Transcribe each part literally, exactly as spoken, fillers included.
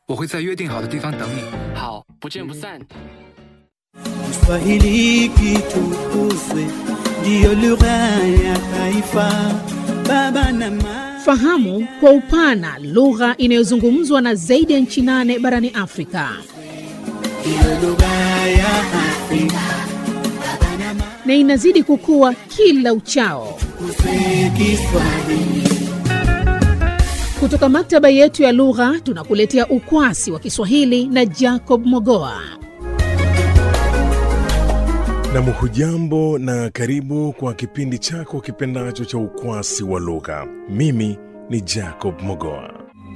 我会在约定好的地方等你。 好，不见不散。 Kiswahili kitukuzwe, ndiyo lugha ya taifa. Baba na mama. Fahamu kwa upana lugha inayozungumzwa na zaidi ya nchi nane barani Afrika. Ndiyo lugha ya Afrika. Na inazidi kukua kila uchao. Kiswahili. Kutoka maktaba yetu ya lugha tunakuletea ukwasi wa Kiswahili na Jacob Mogoa. Na hujambo na karibu kwa kipindi chako kipendacho cha ukwasi wa lugha. Mimi ni Jacob Mogoa.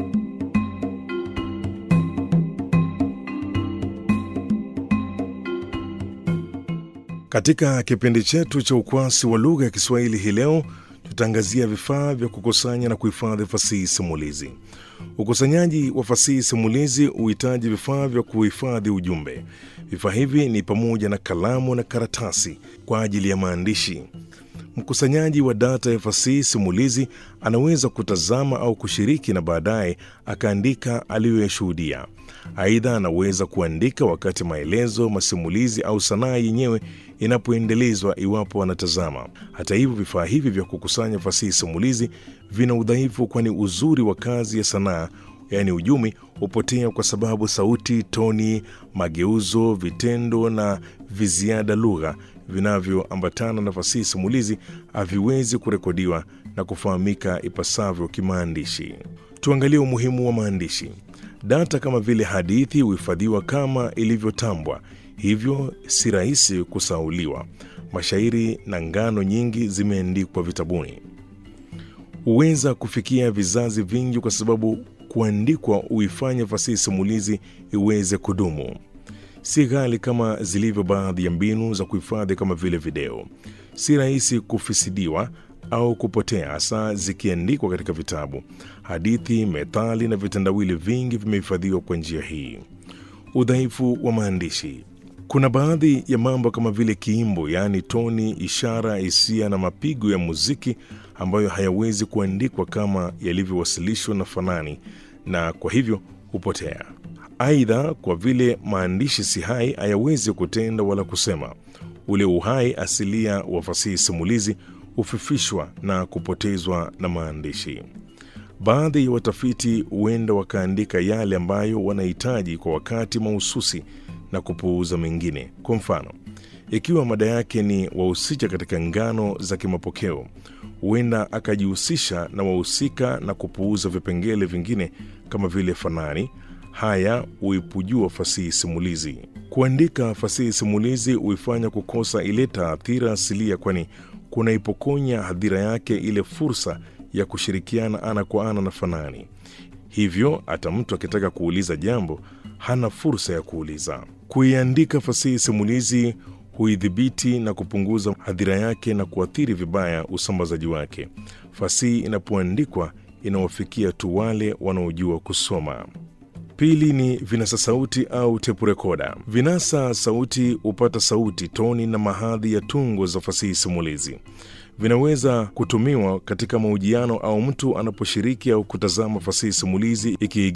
Katika kipindi chetu cha ukwasi wa lugha ya Kiswahili hii leo, tutaangazia vifaa vya kukusanya na kuhifadhi fasihi simulizi. Ukusanyaji wa fasihi simulizi huhitaji vifaa vya kuhifadhi ujumbe. Vifaa hivi ni pamoja na kalamu na karatasi kwa ajili ya maandishi. Mkusanyaji wa data ya fasihi simulizi anaweza kutazama au kushiriki na baadaye akaandika aliyoyashuhudia. Aidha, anaweza kuandika wakati maelezo, masimulizi au sanaa yenyewe inapoendelezwa iwapo anatazama. Hata hivyo, vifaa hivi vya kukusanya fasihi simulizi vina udhaifu, kwani uzuri wa kazi ya sanaa, yaani ujumi, hupotea kwa sababu sauti, toni, mageuzo, vitendo na viziada lugha vinavyoambatana na fasihi simulizi haviwezi kurekodiwa na kufahamika ipasavyo kimaandishi. Tuangalie umuhimu wa maandishi. Data kama vile hadithi huhifadhiwa kama ilivyotambwa, hivyo si rahisi kusahauliwa. Mashairi na ngano nyingi zimeandikwa vitabuni. Huweza kufikia vizazi vingi kwa sababu kuandikwa huifanya fasihi simulizi iweze kudumu. Si ghali kama zilivyo baadhi ya mbinu za kuhifadhi kama vile video. Si rahisi kufisidiwa au kupotea, hasa zikiandikwa katika vitabu. Hadithi, methali na vitendawili vingi vimehifadhiwa kwa njia hii. Udhaifu wa maandishi. Kuna baadhi ya mambo kama vile kiimbo, yaani toni, ishara, hisia na mapigo ya muziki ambayo hayawezi kuandikwa kama yalivyowasilishwa na fanani, na kwa hivyo hupotea. Aidha, kwa vile maandishi si hai, hayawezi kutenda wala kusema. Ule uhai asilia wa fasihi simulizi hufifishwa na kupotezwa na maandishi. Baadhi ya watafiti huenda wakaandika yale ambayo wanahitaji kwa wakati mahususi na kupuuza mengine. Kwa mfano, ikiwa mada yake ni wahusika katika ngano za kimapokeo, huenda akajihusisha na wahusika na kupuuza vipengele vingine kama vile fanani. Haya huipujua fasihi simulizi. Kuandika fasihi simulizi huifanya kukosa ile taathira asilia, kwani kunaipokonya hadhira yake ile fursa ya kushirikiana ana kwa ana na fanani. Hivyo hata mtu akitaka kuuliza jambo hana fursa ya kuuliza. Kuiandika fasihi simulizi huidhibiti na kupunguza hadhira yake na kuathiri vibaya usambazaji wake. Fasihi inapoandikwa inawafikia tu wale wanaojua kusoma. Pili ni vinasa sauti au tape recorder. Vinasa sauti hupata sauti, toni na mahadhi ya tungo za fasihi simulizi. Vinaweza kutumiwa katika mahojiano au mtu anaposhiriki au kutazama fasihi simulizi iki